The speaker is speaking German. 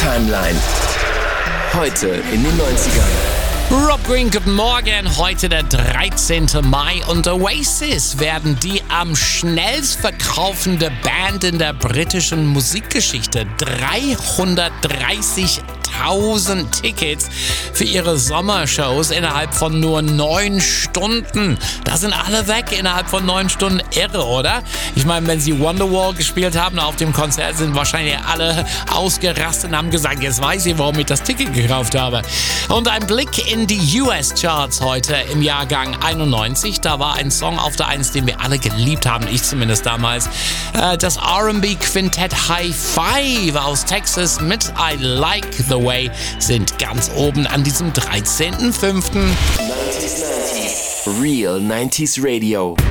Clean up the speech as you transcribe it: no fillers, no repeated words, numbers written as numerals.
Timeline. Heute in den 90ern. Rob Green, guten Morgen. Heute der 13. Mai und Oasis werden die am schnellst verkaufende Band in der britischen Musikgeschichte. 330.000 Tickets für ihre Sommershows innerhalb von nur 9 Stunden. Da sind alle weg innerhalb von 9 Stunden. Irre, oder? Ich meine, wenn sie Wonderwall gespielt haben auf dem Konzert, sind wahrscheinlich alle ausgerastet und haben gesagt, jetzt weiß ich, warum ich das Ticket gekauft habe. Und ein Blick in die US-Charts heute im Jahrgang 91. Da war ein Song auf der 1, den wir alle geliebt haben, ich zumindest damals. Das R&B-Quintett High Five aus Texas mit I Like the Way sind ganz oben an diesem 13.05. 90s Real 90s Radio.